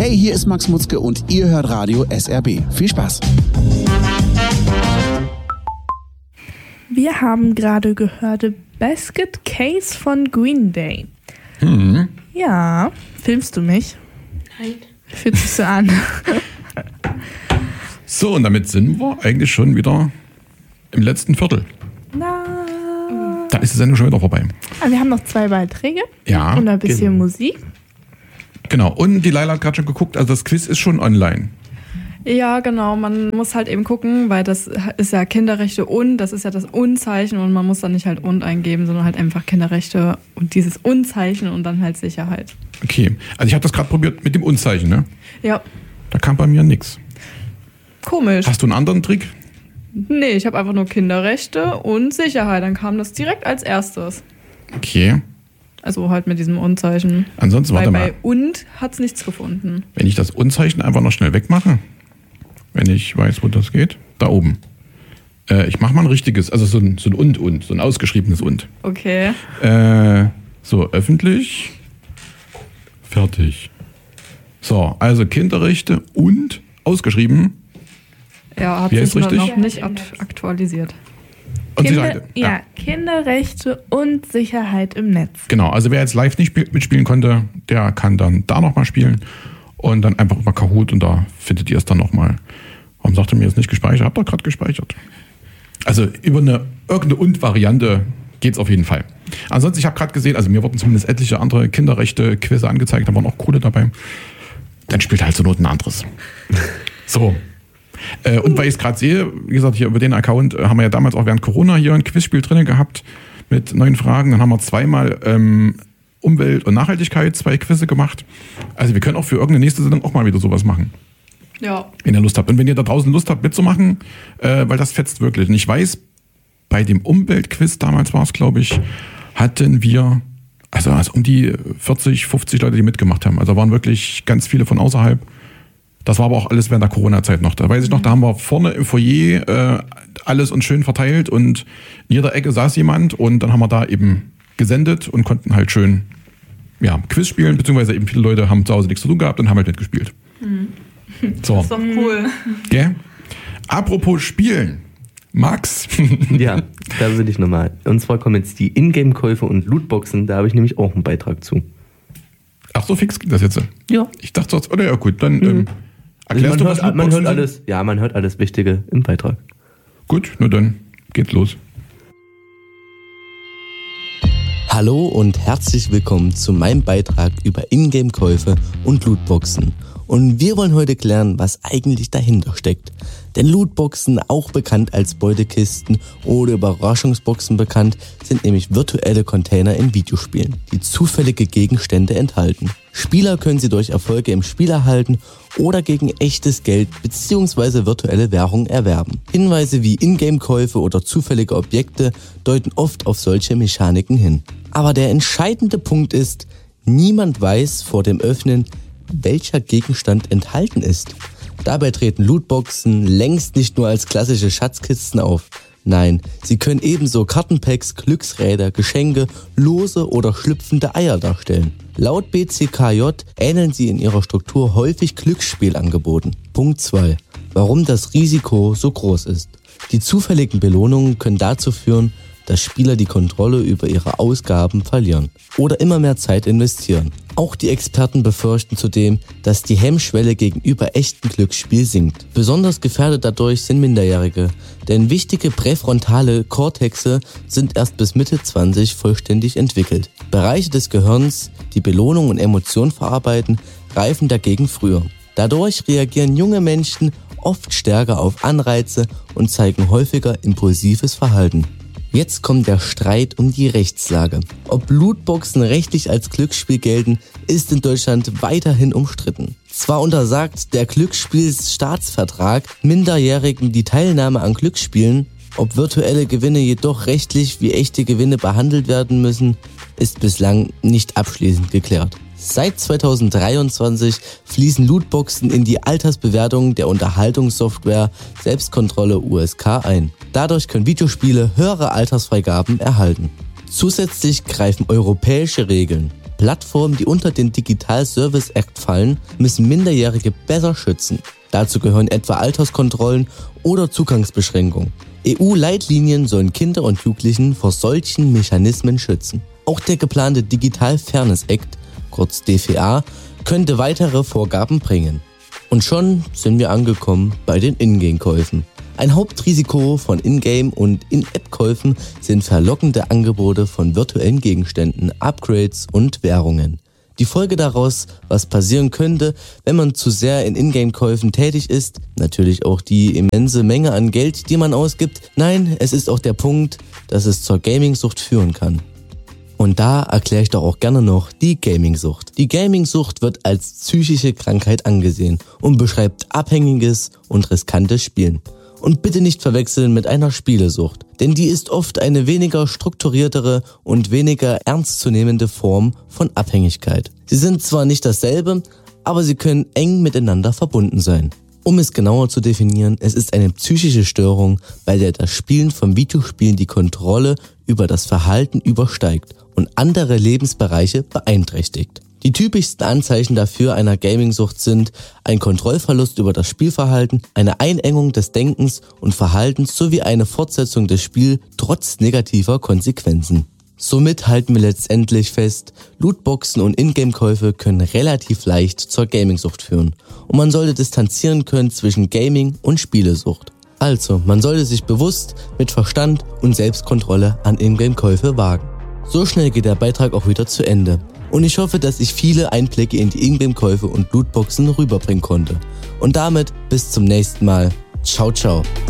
Hey, hier ist Max Mutzke und ihr hört Radio SRB. Viel Spaß. Wir haben gerade gehört Basket Case von Green Day. Ja, filmst du mich? Nein. Fühlt sich so an. So, und damit sind wir eigentlich schon wieder im letzten Viertel. Dann ist die Sendung schon wieder vorbei. Aber wir haben noch 2 Beiträge. Ja. Und ein bisschen Musik. Genau, und die Laila hat gerade schon geguckt, also das Quiz ist schon online. Ja, genau. Man muss halt eben gucken, weil das ist ja Kinderrechte und das ist ja das Und-Zeichen und man muss dann nicht halt Und eingeben, sondern halt einfach Kinderrechte und dieses Und-Zeichen und dann halt Sicherheit. Okay, also ich habe das gerade probiert mit dem Und-Zeichen, ne? Ja. Da kam bei mir nichts. Komisch. Hast du einen anderen Trick? Nee, ich habe einfach nur Kinderrechte und Sicherheit. Dann kam das direkt als erstes. Okay. Also halt mit diesem Und-Zeichen. Ansonsten, warte mal. Bei Und hat es nichts gefunden. Wenn ich das Und-Zeichen einfach noch schnell wegmache, wenn ich weiß, wo das geht, da oben. Ich mache mal ein richtiges, also so ein Und, so ein ausgeschriebenes Und. Okay. So, öffentlich, fertig. So, also Kinderrechte und ausgeschrieben. Ja, hat Wie sich heißt richtig? noch nicht aktualisiert. Und Sicherheit. Ja, Kinderrechte und Sicherheit im Netz. Genau, also wer jetzt live nicht mitspielen konnte, der kann dann da nochmal spielen und dann einfach über Kahoot und da findet ihr es dann nochmal. Warum sagt ihr mir jetzt nicht gespeichert? Habt ihr gerade gespeichert. Also über irgendeine Und-Variante geht es auf jeden Fall. Ansonsten, ich habe gerade gesehen, also mir wurden zumindest etliche andere Kinderrechte-Quizze angezeigt, da waren auch coole dabei. Dann spielt halt zur Not ein anderes. So. Und weil ich es gerade sehe, wie gesagt, hier über den Account haben wir ja damals auch während Corona hier ein Quizspiel drin gehabt mit 9 Fragen. Dann haben wir 2-mal Umwelt und Nachhaltigkeit 2 Quizze gemacht. Also wir können auch für irgendeine nächste Sendung auch mal wieder sowas machen. Ja. Wenn ihr Lust habt. Und wenn ihr da draußen Lust habt mitzumachen, weil das fetzt wirklich. Und ich weiß, bei dem Umweltquiz, damals war es, glaube ich, hatten wir also um die 40, 50 Leute, die mitgemacht haben. Also waren wirklich ganz viele von außerhalb. Das war aber auch alles während der Corona-Zeit noch. Da weiß ich noch, da haben wir vorne im Foyer alles uns schön verteilt und in jeder Ecke saß jemand und dann haben wir da eben gesendet und konnten halt schön Quiz spielen, beziehungsweise eben viele Leute haben zu Hause nichts zu tun gehabt und haben halt mitgespielt. So. Das ist doch cool. Okay. Apropos Spielen. Max. Ja, da will ich nochmal. Und zwar kommen jetzt die Ingame-Käufe und Lootboxen, da habe ich nämlich auch einen Beitrag zu. Ach so, fix geht das jetzt? Ja. Ich dachte sonst, oder ja gut, dann erklärst du, was man hört sind? alles, ja, man hört alles Wichtige im Beitrag. Gut, nur dann geht's los. Hallo und herzlich willkommen zu meinem Beitrag über Ingame-Käufe und Lootboxen. Und wir wollen heute klären, was eigentlich dahinter steckt. Denn Lootboxen, auch bekannt als Beutekisten oder Überraschungsboxen bekannt, sind nämlich virtuelle Container in Videospielen, die zufällige Gegenstände enthalten. Spieler können sie durch Erfolge im Spiel erhalten oder gegen echtes Geld bzw. virtuelle Währung erwerben. Hinweise wie Ingame-Käufe oder zufällige Objekte deuten oft auf solche Mechaniken hin. Aber der entscheidende Punkt ist, niemand weiß vor dem Öffnen, welcher Gegenstand enthalten ist. Dabei treten Lootboxen längst nicht nur als klassische Schatzkisten auf. Nein, sie können ebenso Kartenpacks, Glücksräder, Geschenke, Lose oder schlüpfende Eier darstellen. Laut BCKJ ähneln sie in ihrer Struktur häufig Glücksspielangeboten. Punkt 2. Warum das Risiko so groß ist. Die zufälligen Belohnungen können dazu führen, dass Spieler die Kontrolle über ihre Ausgaben verlieren oder immer mehr Zeit investieren. Auch die Experten befürchten zudem, dass die Hemmschwelle gegenüber echtem Glücksspiel sinkt. Besonders gefährdet dadurch sind Minderjährige, denn wichtige präfrontale Kortexe sind erst bis Mitte 20 vollständig entwickelt. Bereiche des Gehirns, die Belohnung und Emotion verarbeiten, reifen dagegen früher. Dadurch reagieren junge Menschen oft stärker auf Anreize und zeigen häufiger impulsives Verhalten. Jetzt kommt der Streit um die Rechtslage. Ob Lootboxen rechtlich als Glücksspiel gelten, ist in Deutschland weiterhin umstritten. Zwar untersagt der Glücksspielstaatsvertrag Minderjährigen die Teilnahme an Glücksspielen, ob virtuelle Gewinne jedoch rechtlich wie echte Gewinne behandelt werden müssen, ist bislang nicht abschließend geklärt. Seit 2023 fließen Lootboxen in die Altersbewertung der Unterhaltungssoftware Selbstkontrolle USK ein. Dadurch können Videospiele höhere Altersfreigaben erhalten. Zusätzlich greifen europäische Regeln. Plattformen, die unter den Digital Service Act fallen, müssen Minderjährige besser schützen. Dazu gehören etwa Alterskontrollen oder Zugangsbeschränkungen. EU-Leitlinien sollen Kinder und Jugendlichen vor solchen Mechanismen schützen. Auch der geplante Digital Fairness Act, kurz DFA, könnte weitere Vorgaben bringen. Und schon sind wir angekommen bei den Ingame-Käufen. Ein Hauptrisiko von Ingame- und In-App-Käufen sind verlockende Angebote von virtuellen Gegenständen, Upgrades und Währungen. Die Folge daraus, was passieren könnte, wenn man zu sehr in Ingame-Käufen tätig ist, natürlich auch die immense Menge an Geld, die man ausgibt. Nein, es ist auch der Punkt, dass es zur Gaming-Sucht führen kann. Und da erkläre ich doch auch gerne noch die Gaming-Sucht. Die Gaming-Sucht wird als psychische Krankheit angesehen und beschreibt abhängiges und riskantes Spielen. Und bitte nicht verwechseln mit einer Spielesucht, denn die ist oft eine weniger strukturiertere und weniger ernstzunehmende Form von Abhängigkeit. Sie sind zwar nicht dasselbe, aber sie können eng miteinander verbunden sein. Um es genauer zu definieren, es ist eine psychische Störung, bei der das Spielen von Videospielen die Kontrolle über das Verhalten übersteigt und andere Lebensbereiche beeinträchtigt. Die typischsten Anzeichen dafür einer Gaming-Sucht sind ein Kontrollverlust über das Spielverhalten, eine Einengung des Denkens und Verhaltens sowie eine Fortsetzung des Spiels trotz negativer Konsequenzen. Somit halten wir letztendlich fest, Lootboxen und Ingame-Käufe können relativ leicht zur Gaming-Sucht führen und man sollte distanzieren können zwischen Gaming und Spielesucht. Also, man sollte sich bewusst mit Verstand und Selbstkontrolle an Ingame-Käufe wagen. So schnell geht der Beitrag auch wieder zu Ende. Und ich hoffe, dass ich viele Einblicke in die Ingame-Käufe und Lootboxen rüberbringen konnte. Und damit bis zum nächsten Mal. Ciao, ciao.